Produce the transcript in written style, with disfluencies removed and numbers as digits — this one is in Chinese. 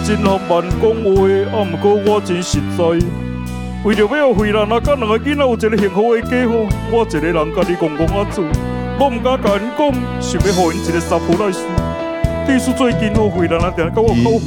真浪漫讲话，毋过我真实在。为着要惠兰啊，甲两个囡仔有一个幸福的家伙，我一个人家己戆戆做，我毋敢甲因讲，想要互因一个媳妇来输。意思最近惠兰啊，定甲我靠